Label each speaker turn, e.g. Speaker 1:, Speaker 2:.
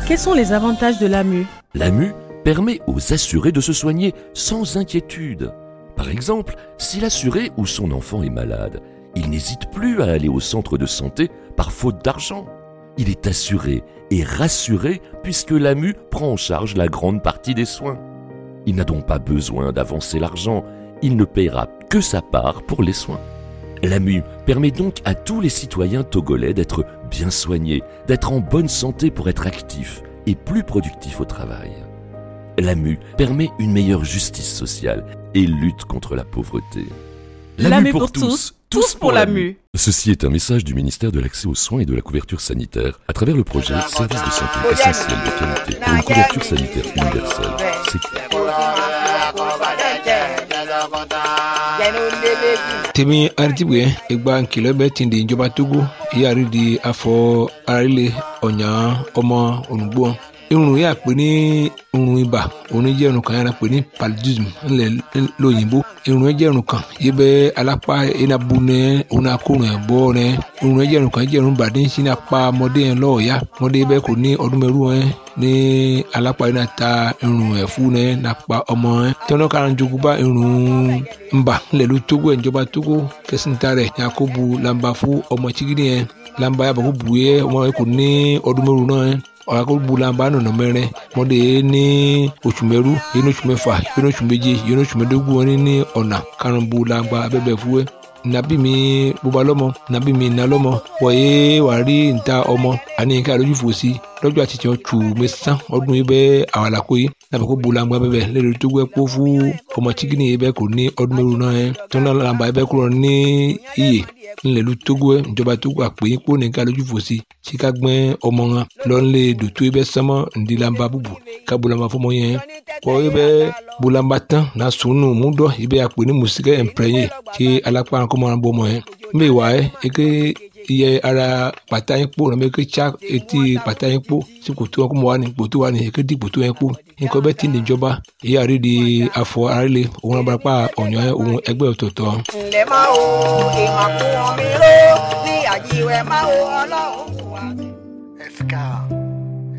Speaker 1: Quels sont les avantages de l'AMU?
Speaker 2: L'AMU permet aux assurés de se soigner sans inquiétude. Par exemple, si l'assuré ou son enfant est malade, il n'hésite plus à aller au centre de santé par faute d'argent. Il est assuré et rassuré puisque l'AMU prend en charge la grande partie des soins. Il n'a donc pas besoin d'avancer l'argent, il ne paiera que sa part pour les soins. L'AMU permet donc à tous les citoyens togolais d'être bien soignés, d'être en bonne santé pour être actifs et plus productifs au travail. L'AMU permet une meilleure justice sociale et lutte contre la pauvreté.
Speaker 1: L'AMU pour tous, tous pour l'AMU.
Speaker 2: Ceci est un message du ministère de l'Accès aux soins et de la couverture sanitaire à travers le projet Service de santé essentiel de qualité pour une couverture sanitaire universelle.
Speaker 3: Temi artibwe igba nkìlọ̀ bẹ́ẹ̀ ti di ìjọba Togo ìyàrí di afọ arílẹ̀ ọ̀yàn ọmọ ònùgbò irun yà pé ní irun ibà òun jẹ́ irun kan yàrá pé ní paludism ńlẹ̀ lóyìnbó irun jẹ́ irun kan yìí bẹ́ alápá enabu nẹ òun akórun ẹ̀ bọ́ nẹ irun jẹ́ irun kan jẹ́ irun bàdé ń sin apá ọmọdé yẹn lọ́ọ̀ọ́yá ọmọdé bẹ́ẹ̀ kò ní ọdún mẹ́rù ẹ̀ ní alápá yẹn ta irun ẹ̀ fún ẹ̀ nàpa ọmọ ẹ̀ tẹ́wọ́n kára ń jogún bá irun ńbà ńlẹ̀ ló Togo ẹ̀ ìjọba Togo kẹsìntà rẹ̀ yakubu lamba fún ọmọ chigidi yẹn lamba yàbọ̀ kó bu yẹ ọmọ yẹn kò ní ọdún mẹ́rù náà ẹ̀ ọ̀làkọ̀gbùlànbà nọ̀nà mẹ́rin mọ́dé ní oṣù mẹ́rú yẹn oṣù mẹ́fà yẹn oṣù méje yẹn oṣù mẹ́dógún wọn ní ọ̀nà karùnbùlànbà abẹ́bẹ̀ fúwẹ́ nàbí mi bóba lọ́mọ nàbí mi nà lọ́mọ wọ̀nyé wà rí níta ọmọ àní ká lójú fò sí lọ́jọ́ àtijọ́ tù mẹ́sàn ọdún yìí bẹ́ àwàlàkó yìí nàbẹ̀ kó bulangba bẹ́bẹ̀ lẹ́nu tó gbẹ́ kó fún ọmọ chikini yìí bẹ́ kò ní ọdún mẹ́rù náà yẹn tó náà làǹbà yìí bẹ́ kúrò ní iyè ńlẹ̀lú Togo ẹ̀ ìjọba Togo àpèyìn kó ní ká lójú fò sí sika gbẹ́ ọmọ wọn lọ́nlẹ̀ dòtó yìí bẹ́ sánmọ́ ǹdí làǹbà bùbù ká bulangba fọmọ yẹn kọ́ yìí bẹ́ bulangba tán náà sùnù múdọ̀ yìí bẹ́ àpè ní mùsíkẹ́ ẹ̀ǹpẹ̀rẹ̀yìn kí alápá kọ́mọ́ bọ́ ọmọ yẹn mbẹ́ wà ẹ́ eke iye ara pàtà yín kpó nàbẹ eke tsa etí pàtà yín kpó sí kòtò wọn kó mọ wà ní kòtò wà ní eke di kòtò yẹn kpó nǹkan bẹ́ẹ̀ ti níjọba èyí àrí di afọ arílẹ̀ òun abarapá ọ̀nyọ́ òun ẹgbẹ́ ọ̀tọ̀ọ̀tọ̀.
Speaker 4: ǹlẹ́ máa wo ìmàkùn mi ró ní àjíwẹ̀ máa wo ọlọ́run.